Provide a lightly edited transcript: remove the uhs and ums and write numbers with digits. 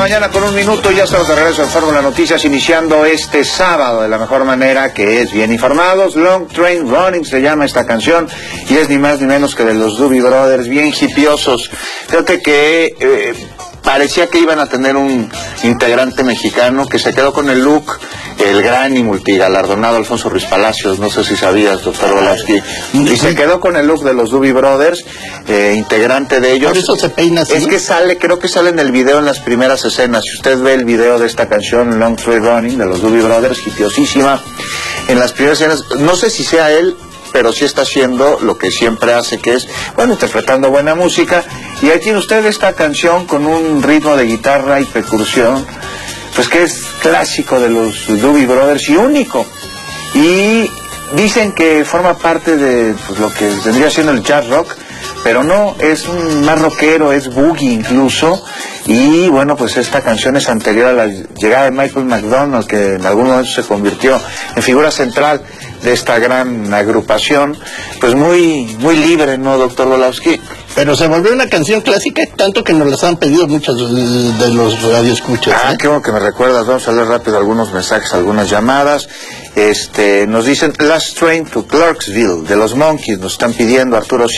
mañana con 1 minuto, ya estamos de regreso en Fórmula Noticias, iniciando este sábado de la mejor manera, que es bien informados. Long Train Running se llama esta canción, y es ni más ni menos que de los Doobie Brothers, bien hipiosos. Fíjate que parecía que iban a tener un integrante mexicano que se quedó con el look, el gran y multigalardonado Alfonso Ruiz Palacios, no sé si sabías, doctor Volowski, y se quedó con el look de los Doobie Brothers, integrante de ellos. Por eso se peina así. Es que creo que sale en el video en las primeras escenas. Si usted ve el video de esta canción, Long Train Running, de los Doobie Brothers, hipiosísima, en las primeras escenas, no sé si sea él, pero sí está haciendo lo que siempre hace, que es, bueno, interpretando buena música. Y ahí tiene usted esta canción con un ritmo de guitarra y percusión, pues que es clásico de los Doobie Brothers y único. Y dicen que forma parte de pues, lo que vendría siendo el jazz rock, pero no, es un más rockero, es boogie incluso. Y bueno, pues esta canción es anterior a la llegada de Michael McDonald, que en algún momento se convirtió en figura central de esta gran agrupación. Pues muy libre, ¿no, doctor Volowski? Pero se volvió una canción clásica, tanto que nos las han pedido muchos de los radioescuchas. Qué bueno que me recuerdas. Vamos a leer rápido algunos mensajes, algunas llamadas. Nos dicen Last Train to Clarksville, de los Monkees, nos están pidiendo Arturo